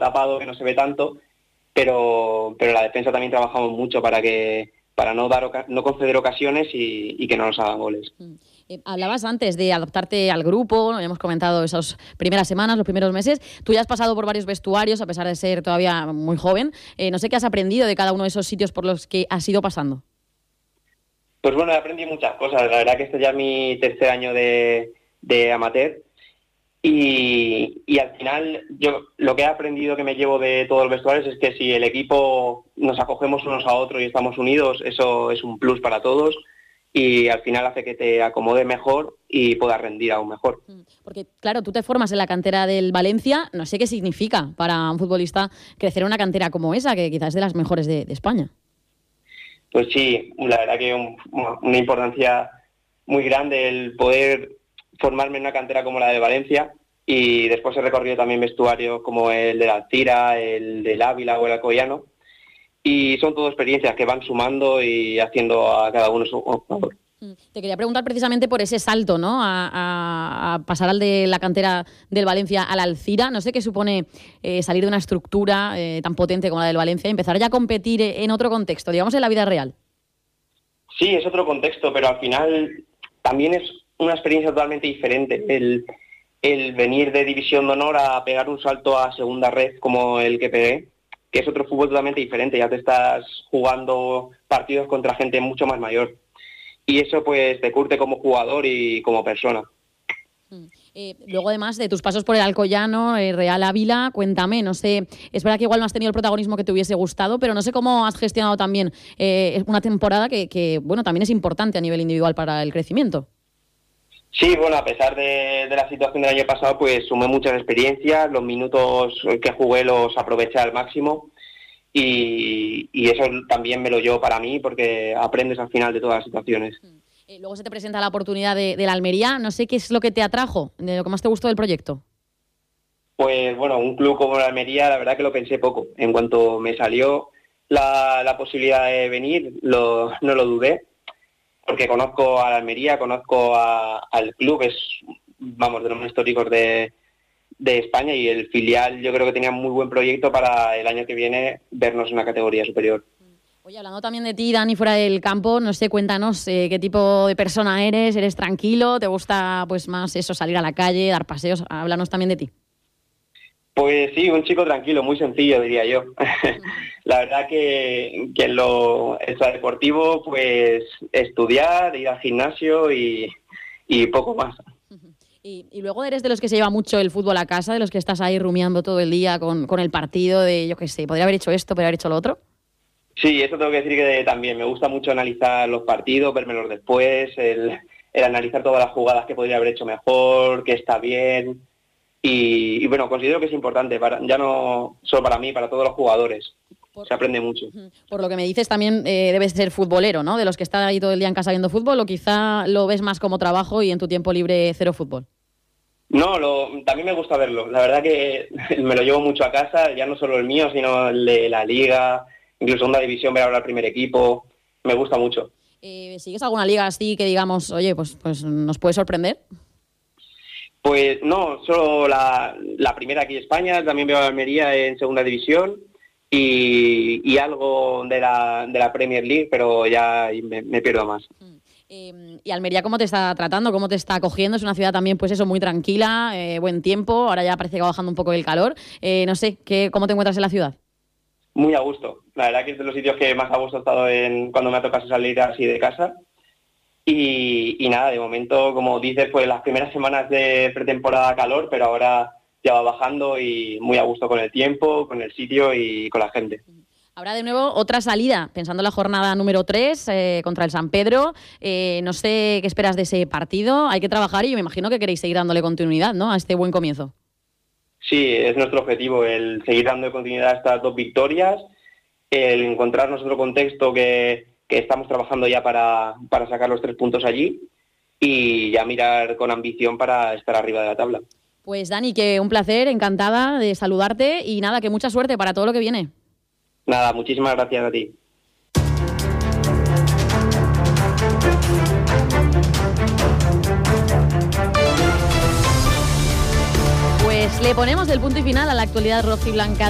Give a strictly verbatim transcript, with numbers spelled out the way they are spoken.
tapado, que no se ve tanto, pero, pero en la defensa también trabajamos mucho para que para no dar oca- no conceder ocasiones y, y que no nos hagan goles. Eh, hablabas antes de adaptarte al grupo, ¿no? Hemos comentado esas primeras semanas, los primeros meses. Tú ya has pasado por varios vestuarios, a pesar de ser todavía muy joven. Eh, no sé qué has aprendido de cada uno de esos sitios por los que has ido pasando. Pues bueno, he aprendido muchas cosas. La verdad que este ya es mi tercer año de, de amateur. Y, y al final yo lo que he aprendido, que me llevo de todos los vestuarios, es que si el equipo nos acogemos unos a otros y estamos unidos, eso es un plus para todos y al final hace que te acomode mejor y puedas rendir aún mejor. Porque claro, tú te formas en la cantera del Valencia, no sé qué significa para un futbolista crecer en una cantera como esa, que quizás es de las mejores de, de España. Pues sí, la verdad que un, una importancia muy grande el poder formarme en una cantera como la de Valencia, y después he recorrido también vestuarios como el de la Alcira, el del Ávila o el Alcoyano, y son todas experiencias que van sumando y haciendo a cada uno su jugador. Te quería preguntar precisamente por ese salto, ¿no? A, a, a pasar al de la cantera del Valencia a la Alcira. No sé qué supone eh, salir de una estructura eh, tan potente como la del Valencia y empezar ya a competir en otro contexto, digamos en la vida real. Sí, es otro contexto, pero al final también es una experiencia totalmente diferente. El, el venir de División de Honor a pegar un salto a segunda red como el que pegué, que es otro fútbol totalmente diferente. Ya te estás jugando partidos contra gente mucho más mayor. Y eso pues te curte como jugador y como persona. Eh, luego, además de tus pasos por el Alcoyano, el Real Ávila, cuéntame, no sé, es verdad que igual no has tenido el protagonismo que te hubiese gustado, pero no sé cómo has gestionado también eh, una temporada que, que, bueno, también es importante a nivel individual para el crecimiento. Sí, bueno, a pesar de, de la situación del año pasado, pues sumé muchas experiencias, los minutos que jugué los aproveché al máximo y, y eso también me lo llevo para mí porque aprendes al final de todas las situaciones. Eh, luego se te presenta la oportunidad de, de la Almería. No sé qué es lo que te atrajo, de lo que más te gustó del proyecto. Pues bueno, un club como la Almería, la verdad que lo pensé poco. En cuanto me salió la, la posibilidad de venir, lo, no lo dudé, porque conozco a la Almería, conozco a, al club, es, vamos, de los más históricos de, de España, y el filial yo creo que tenía muy buen proyecto para el año que viene vernos en una categoría superior. Oye, hablando también de ti, Dani, fuera del campo, no sé, cuéntanos eh, qué tipo de persona eres, ¿eres tranquilo? ¿Te gusta pues más eso, salir a la calle, dar paseos? Háblanos también de ti. Pues sí, un chico tranquilo, muy sencillo, diría yo. La verdad que, que en lo extradeportivo, pues estudiar, ir al gimnasio y, y poco más. Y, y luego eres de los que se lleva mucho el fútbol a casa, de los que estás ahí rumiando todo el día con, con el partido de, yo qué sé, podría haber hecho esto, podría haber hecho lo otro. Sí, eso tengo que decir que también me gusta mucho analizar los partidos, vérmelos después, el, el analizar todas las jugadas que podría haber hecho mejor, que está bien. Y, y bueno, considero que es importante, para, ya no solo para mí, para todos los jugadores. Por, se aprende mucho. Por lo que me dices, también eh, debes ser futbolero, ¿no? De los que están ahí todo el día en casa viendo fútbol, o quizá lo ves más como trabajo y en tu tiempo libre cero fútbol. No, lo, también me gusta verlo. La verdad que me lo llevo mucho a casa, ya no solo el mío, sino el de la Liga, incluso segunda división, ver ahora el primer equipo. Me gusta mucho. Eh, ¿Sigues alguna liga así que digamos, oye, pues, pues nos puede sorprender? Pues no, solo la, la primera aquí en España, también veo a Almería en segunda división y, y algo de la, de la Premier League, pero ya me, me pierdo más. Eh, ¿Y Almería cómo te está tratando? ¿Cómo te está acogiendo? Es una ciudad también, pues eso, muy tranquila, eh, buen tiempo, ahora ya parece que va bajando un poco el calor. Eh, no sé, ¿qué, ¿cómo te encuentras en la ciudad? Muy a gusto. La verdad que es de los sitios que más a gusto he estado en, cuando me ha tocado salir así de casa. Y, y nada, de momento, como dices, pues las primeras semanas de pretemporada calor, pero ahora ya va bajando y muy a gusto con el tiempo, con el sitio y con la gente. Ahora de nuevo otra salida, pensando en la jornada número tres eh, contra el San Pedro. Eh, no sé qué esperas de ese partido, hay que trabajar y me imagino que queréis seguir dándole continuidad, ¿no?, a este buen comienzo. Sí, es nuestro objetivo, el seguir dando continuidad a estas dos victorias, el encontrarnos otro contexto que... que estamos trabajando ya para, para sacar los tres puntos allí y ya mirar con ambición para estar arriba de la tabla. Pues Dani, que un placer, encantada de saludarte y nada, que mucha suerte para todo lo que viene. Nada, muchísimas gracias a ti. Pues le ponemos el punto y final a la actualidad rojiblanca